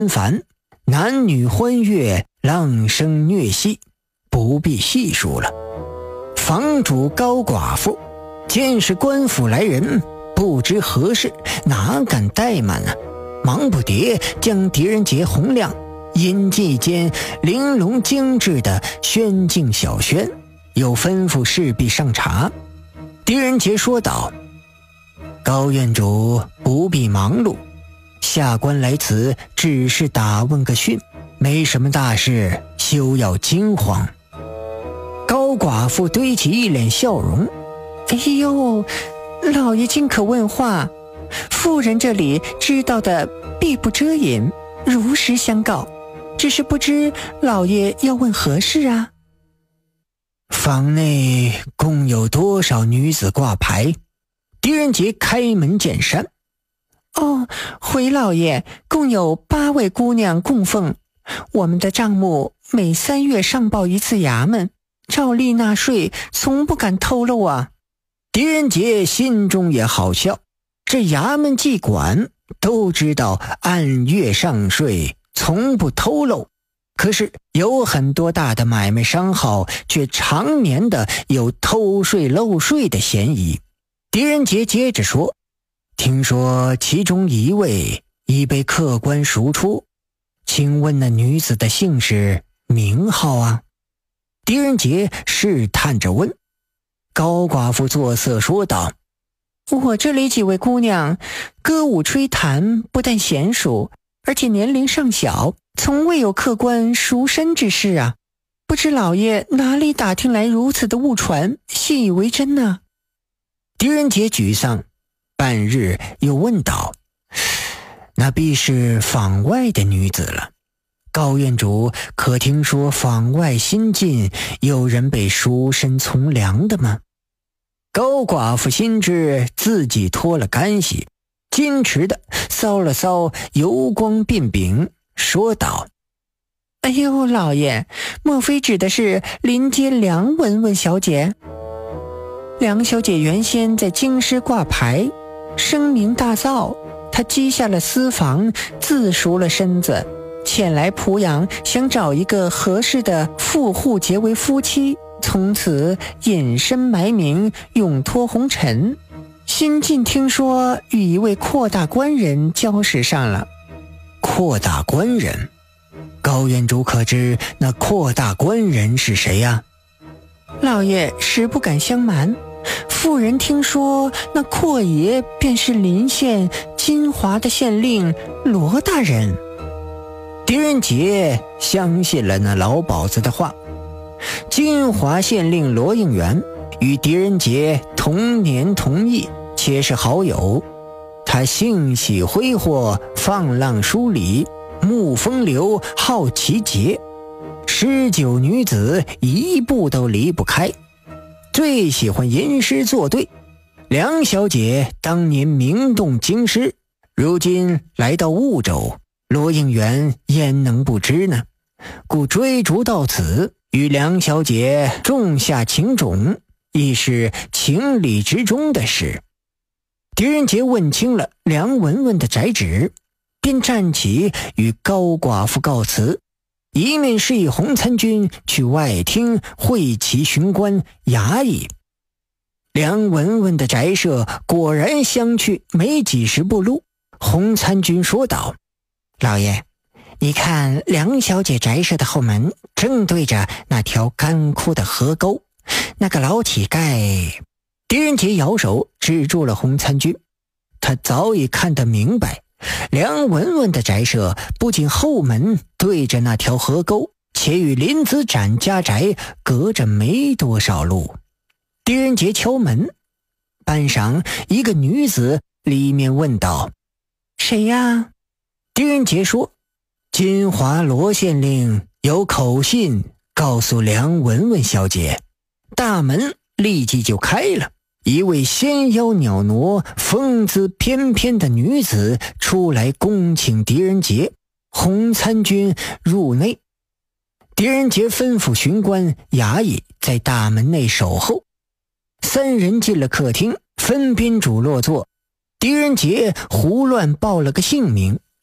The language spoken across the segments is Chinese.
繁，男女欢悦，浪声虐戏，不必细数了。房主高寡妇见是官府来人，不知何事，哪敢怠慢呢？忙不迭将狄仁杰洪亮阴迹间玲珑精致的轩境小轩，又吩咐侍婢上茶。狄仁杰说道：高院主不必忙碌，下官来此只是打问个讯，没什么大事，休要惊慌。高寡妇堆起一脸笑容：哎呦，老爷尽可问话，妇人这里知道的必不遮掩，如实相告，只是不知老爷要问何事啊？房内共有多少女子挂牌？狄仁杰开门见山。哦，回老爷，共有8位姑娘供奉。我们的账目每3月上报一次衙门，照例纳税，从不敢透露啊。狄仁杰心中也好笑，这衙门妓管都知道按月上税，从不透露，可是有很多大的买卖商号却常年的有偷税漏税的嫌疑。狄仁杰接着说：听说其中一位已被客官赎出，请问那女子的姓氏名号啊？狄仁杰试探着问。高寡妇作色说道：我这里几位姑娘歌舞吹弹，不但娴熟，而且年龄尚小，从未有客官赎身之事啊，不知老爷哪里打听来如此的误传，信以为真呢？狄仁杰沮丧半日，又问道：那必是坊外的女子了。高院主可听说坊外新近有人被赎身从良的吗？高寡妇心知自己脱了干系，矜持的搔了搔油光鬓柄，说道：哎呦，老爷，莫非指的是临街梁文文小姐？梁小姐原先在京师挂牌，声名大噪，她积下了私房，自赎了身子，前来濮阳，想找一个合适的富户结为夫妻，从此隐身埋名，永脱红尘。新近听说与一位阔大官人交识上了。阔大官人？高院主可知那阔大官人是谁呀？老爷实不敢相瞒，妇人听说那阔爷便是临县金华的县令罗大人。狄仁杰相信了那老鸨子的话。金华县令罗应元与狄仁杰同年同义，且是好友。他性喜挥霍，放浪疏离，慕风流，好奇节，诗酒女子一步都离不开，最喜欢吟诗作对。梁小姐当年名动京师，如今来到婺州，罗应元焉能不知呢？故追逐到此，与梁小姐种下情种，亦是情理之中的事。狄仁杰问清了梁文文的宅址，便站起与高寡妇告辞，一面示意洪参军去外厅会齐巡官衙役。梁文文的宅舍果然相去没几十步路。洪参军说道：老爷，你看梁小姐宅舍的后门正对着那条干枯的河沟，那个老乞丐。狄仁杰摇手止住了洪参军，他早已看得明白，梁文文的宅舍不仅后门对着那条河沟，且与林子展家宅隔着没多少路。狄仁杰敲门，半晌，一个女子里面问道：谁呀？狄仁杰说：金华罗县令有口信告诉梁文文小姐。大门立即就开了，一位纤腰袅娜、风姿翩翩的女子出来恭请狄仁杰。洪参军入内，狄仁杰吩咐巡官衙役在大门内守候。三人进了客厅，分宾主落座。狄仁杰胡乱报了个姓名，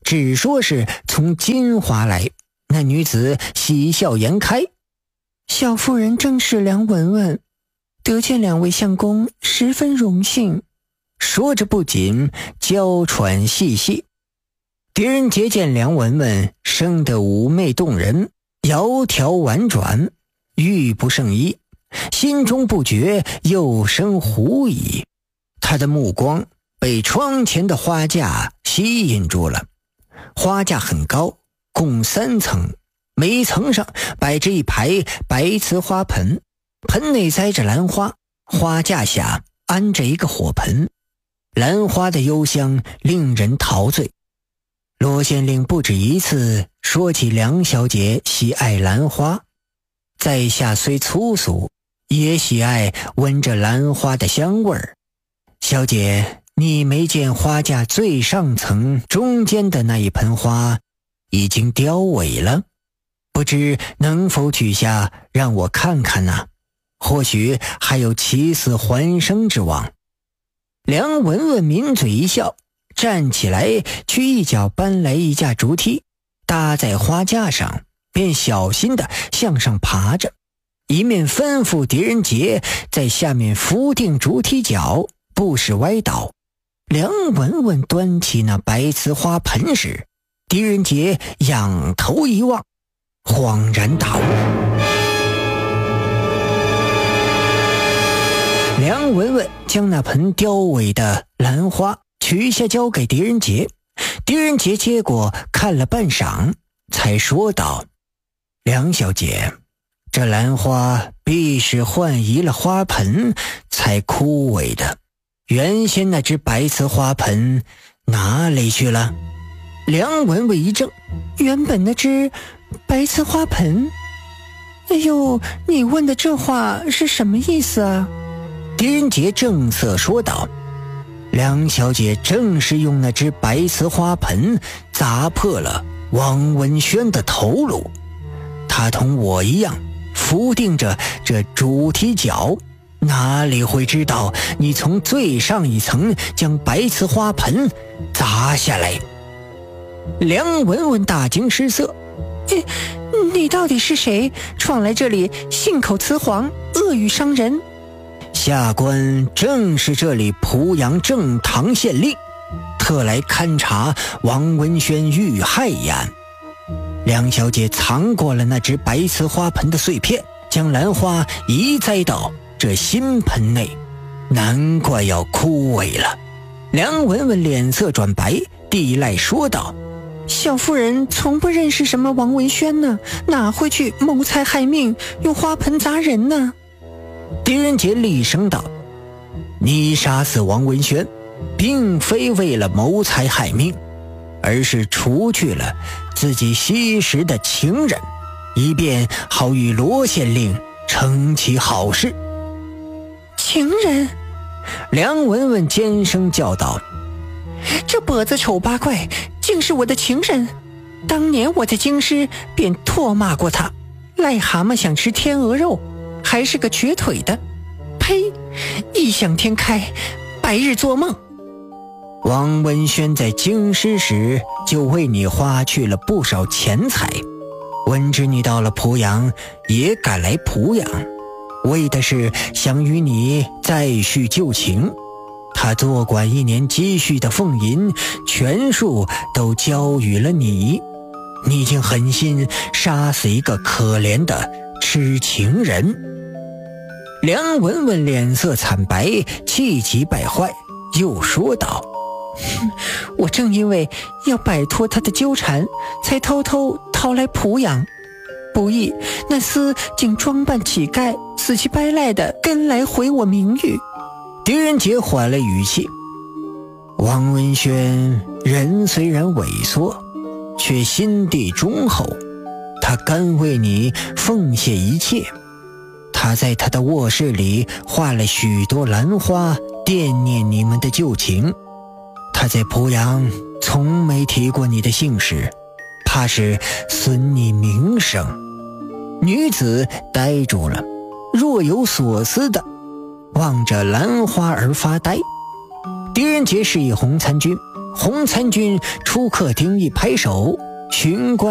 只说是从金华来。那女子喜笑颜开：“ 小妇人正是梁文文，得见两位相公，十分荣幸。” 说着不仅娇喘细细。狄仁杰见梁文文生得妩媚动人，窈窕婉转，玉不胜衣，心中不觉又生狐疑。他的目光被窗前的花架吸引住了。花架很高，共3层，每一层上摆着一排白瓷花盆，盆内栽着兰花，花架下安着一个火盆，兰花的幽香令人陶醉。罗县令不止一次说起梁小姐喜爱兰花，在下虽粗俗，也喜爱闻着兰花的香味儿。小姐，你没见花架最上层中间的那一盆花已经凋萎了，不知能否取下让我看看呢？或许还有起死还生之望。梁文文抿嘴一笑，站起来去一脚搬来一架竹梯，搭在花架上，便小心地向上爬着，一面吩咐狄仁杰在下面扶定竹梯脚，不使歪倒。梁文文端起那白瓷花盆时，狄仁杰仰头一望，恍然大悟。梁文文将那盆凋萎的兰花取下交给狄仁杰，狄仁杰接过看了半晌，才说道：“梁小姐，这兰花必是换移了花盆才枯萎的，原先那只白瓷花盆哪里去了？”梁文文一怔：“ 原本那只白瓷花盆？哎呦，你问的这话是什么意思啊？” 狄仁杰正色说道：“梁小姐正是用那只白瓷花盆砸破了王文轩的头颅，她同我一样扶定着这竹梯脚，哪里会知道你从最上一层将白瓷花盆砸下来？”梁文文大惊失色：“ 你到底是谁？闯来这里信口雌黄，恶语伤人？” 下官正是这里濮阳正堂县令，特来勘察王文轩遇害一案。梁小姐藏过了那只白瓷花盆的碎片，将兰花移栽到这新盆内，难怪要枯萎了。梁文文脸色转白，地赖说道：“ 小妇人从不认识什么王文轩呢，哪会去谋财害命，用花盆砸人呢？” 狄仁杰厉声道：“你杀死王文轩，并非为了谋财害命，而是除去了自己惜时的情人，以便好与罗县令成其好事。” 情人？ 梁文文尖声叫道：“ 这跛子丑八怪竟是我的情人！当年我在京师便唾骂过他，癞蛤蟆想吃天鹅肉，还是个瘸腿的，呸！异想天开，白日做梦。” 王文轩在京师时就为你花去了不少钱财，闻知你到了濮阳，也赶来濮阳，为的是想与你再续旧情。他坐管1年积蓄的俸银全数都交予了你，你竟狠心杀死一个可怜的痴情人。梁文文脸色惨白，气急败坏，又说道：“ 我正因为要摆脱他的纠缠，才偷偷逃来濮阳，不意那厮竟装扮乞丐，死乞白赖的跟来毁我名誉。” 狄仁杰缓了语气：“王文轩人虽然萎缩，却心地忠厚，他甘为你奉献一切。他在他的卧室里画了许多兰花，惦念你们的旧情。他在濮阳从没提过你的姓氏，怕是损你名声。”女子呆住了，若有所思的望着兰花而发呆。狄仁杰示意红参军洪参军出客厅一拍手，巡官